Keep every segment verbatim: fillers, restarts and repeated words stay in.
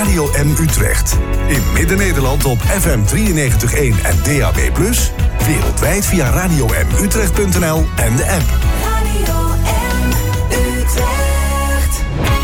Radio M Utrecht. In Midden-Nederland op F M drieënnegentig komma één en D A B plus. Wereldwijd via radio m utrecht punt n l en de app. Radio M Utrecht.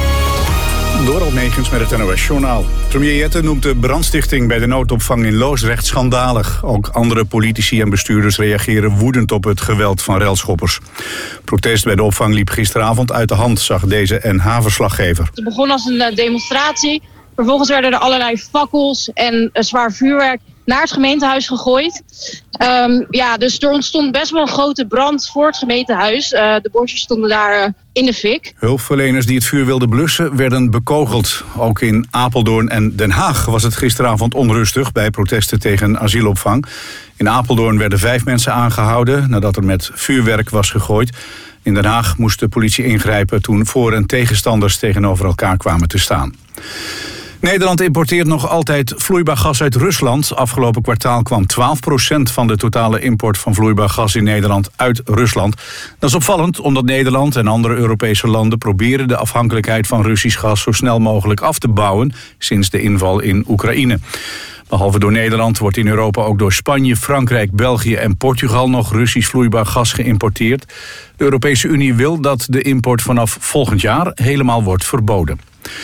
Door Megens met het N O S-journaal. Premier Jette noemt de brandstichting bij de noodopvang in Loosdrecht schandalig. Ook andere politici en bestuurders reageren woedend op het geweld van relschoppers. Protest bij de opvang liep gisteravond uit de hand, zag deze N H-verslaggever. Het begon als een demonstratie. Vervolgens werden er allerlei fakkels en zwaar vuurwerk naar het gemeentehuis gegooid. Um, ja, dus er ontstond best wel een grote brand voor het gemeentehuis. Uh, de bosjes stonden daar uh, in de fik. Hulpverleners die het vuur wilden blussen werden bekogeld. Ook in Apeldoorn en Den Haag was het gisteravond onrustig bij protesten tegen asielopvang. In Apeldoorn werden vijf mensen aangehouden nadat er met vuurwerk was gegooid. In Den Haag moest de politie ingrijpen toen voor- en tegenstanders tegenover elkaar kwamen te staan. Nederland importeert nog altijd vloeibaar gas uit Rusland. Afgelopen kwartaal kwam twaalf procent van de totale import van vloeibaar gas in Nederland uit Rusland. Dat is opvallend omdat Nederland en andere Europese landen proberen de afhankelijkheid van Russisch gas zo snel mogelijk af te bouwen sinds de inval in Oekraïne. Behalve door Nederland wordt in Europa ook door Spanje, Frankrijk, België en Portugal nog Russisch vloeibaar gas geïmporteerd. De Europese Unie wil dat de import vanaf volgend jaar helemaal wordt verboden.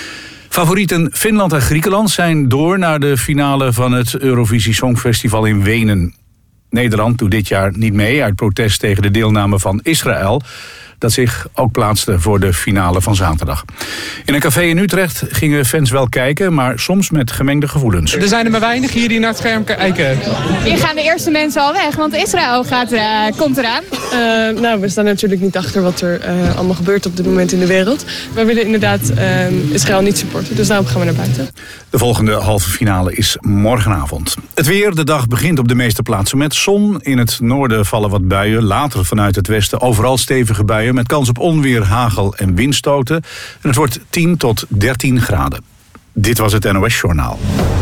Favorieten Finland en Griekenland zijn door naar de finale van het Eurovisie Songfestival in Wenen. Nederland doet dit jaar niet mee uit protest tegen de deelname van Israël, dat zich ook plaatste voor de finale van zaterdag. In een café in Utrecht gingen fans wel kijken, maar soms met gemengde gevoelens. Er zijn er maar weinig hier die naar het scherm kijken. Hier gaan de eerste mensen al weg, want Israël gaat, uh, komt eraan. Uh, nou, we staan natuurlijk niet achter wat er uh, allemaal gebeurt op dit moment in de wereld. Wij willen inderdaad uh, Israël niet supporten, dus daarom gaan we naar buiten. De volgende halve finale is morgenavond. Het weer, de dag begint op de meeste plaatsen met zon. In het noorden vallen wat buien, later vanuit het westen overal stevige buien met kans op onweer, hagel en windstoten. En het wordt tien tot dertien graden. Dit was het N O S-journaal.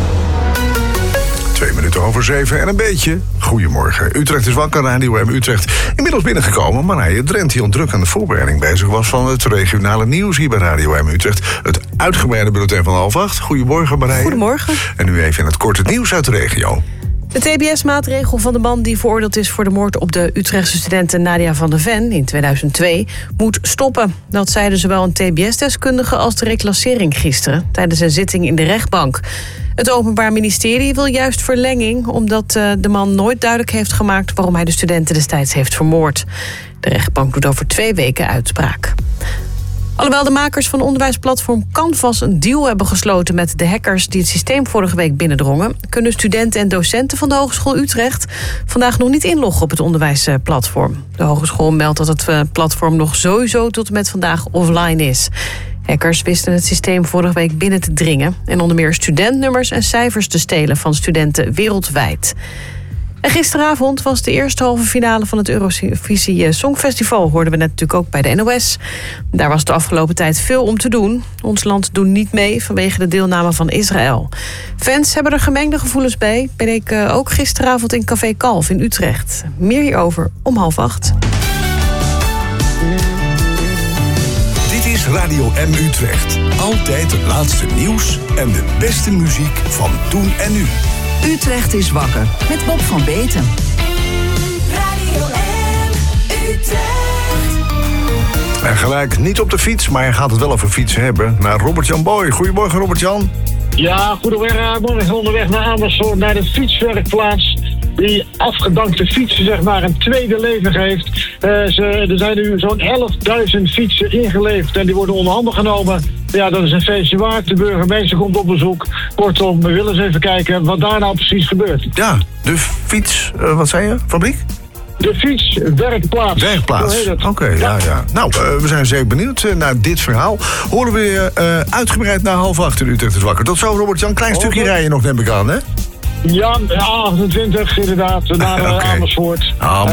Twee minuten over zeven en een beetje. Goedemorgen. Utrecht is wakker, Radio M Utrecht. Inmiddels binnengekomen, Marije Drent, die al druk aan de voorbereiding bezig was van het regionale nieuws hier bij Radio M Utrecht. Het uitgebreide bulletin van half acht. Goedemorgen, Marije. Goedemorgen. En nu even in het korte nieuws uit de regio. De T B S-maatregel van de man die veroordeeld is voor de moord op de Utrechtse studente Nadia van der Ven in tweeduizend twee moet stoppen. Dat zeiden zowel een T B S-deskundige als de reclassering gisteren tijdens een zitting in de rechtbank. Het Openbaar Ministerie wil juist verlenging omdat uh, de man nooit duidelijk heeft gemaakt waarom hij de studenten destijds heeft vermoord. De rechtbank doet over twee weken uitspraak. Alhoewel de makers van onderwijsplatform Canvas een deal hebben gesloten met de hackers die het systeem vorige week binnendrongen, kunnen studenten en docenten van de Hogeschool Utrecht vandaag nog niet inloggen op het onderwijsplatform. De hogeschool meldt dat het platform nog sowieso tot en met vandaag offline is. Hackers wisten het systeem vorige week binnen te dringen en onder meer studentnummers en cijfers te stelen van studenten wereldwijd. En gisteravond was de eerste halve finale van het Eurovisie Songfestival. Hoorden we net natuurlijk ook bij de N O S. Daar was de afgelopen tijd veel om te doen. Ons land doet niet mee vanwege de deelname van Israël. Fans hebben er gemengde gevoelens bij. Ben ik ook gisteravond in Café Kalf in Utrecht. Meer hierover om half acht. Dit is Radio M Utrecht. Altijd het laatste nieuws en de beste muziek van toen en nu. Utrecht is wakker met Bob van Beten. Radio M Utrecht. En gelijk niet op de fiets, maar hij gaat het wel over fietsen hebben. Naar Robert-Jan Boy. Goedemorgen, Robert-Jan. Ja, goedemorgen. Onderweg naar Amersfoort, naar de fietswerkplaats. Die afgedankte fietsen zeg maar een tweede leven geeft. Uh, ze, er zijn nu zo'n elfduizend fietsen ingeleverd en die worden onder handen genomen. Ja, dat is een feestje waard. De burgemeester komt op bezoek. Kortom, we willen eens even kijken wat daar nou precies gebeurt. Ja, de fiets, uh, wat zei je, fabriek? De fietswerkplaats. Werkplaats, oké, okay, ja. ja, ja. Nou, uh, we zijn zeer benieuwd uh, naar dit verhaal. Horen we uh, uitgebreid na half acht in Utrecht is wakker. Tot zo, Robert-Jan. Klein stukje rijden nog, neem ik aan, hè? Ja, achtentwintig inderdaad, naar uh, okay. Amersfoort. Amersfoort.